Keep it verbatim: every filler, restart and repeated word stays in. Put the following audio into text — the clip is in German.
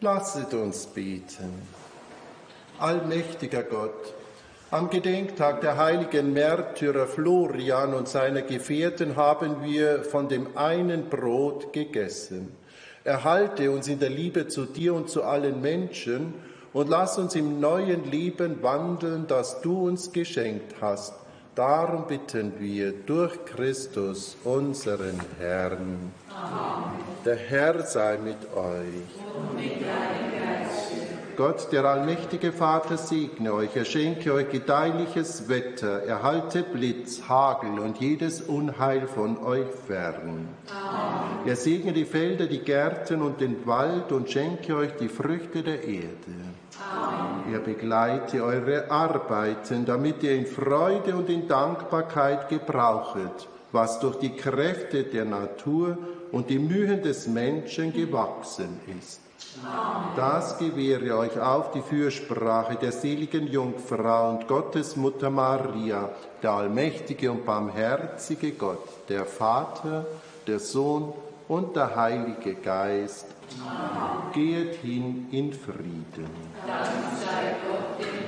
Lasset uns beten. Allmächtiger Gott, am Gedenktag der heiligen Märtyrer Florian und seiner Gefährten haben wir von dem einen Brot gegessen. Erhalte uns in der Liebe zu dir und zu allen Menschen und lass uns im neuen Leben wandeln, das du uns geschenkt hast. Darum bitten wir durch Christus, unseren Herrn. Amen. Der Herr sei mit euch. Und mit deinem Geiste. Gott, der allmächtige Vater, segne euch, er schenke euch gedeihliches Wetter, erhalte Blitz, Hagel und jedes Unheil von euch fern. Amen. Er segne die Felder, die Gärten und den Wald und schenke euch die Früchte der Erde. Amen. Er begleite eure Arbeiten, damit ihr in Freude und in Dankbarkeit gebrauchet, was durch die Kräfte der Natur und die Mühen des Menschen gewachsen ist. Amen. Das gewähre euch auf die Fürsprache der seligen Jungfrau und Gottes Mutter Maria, der allmächtige und barmherzige Gott, der Vater, der Sohn und der Heilige Geist. Amen. Geht hin in Frieden. Dank sei Gott.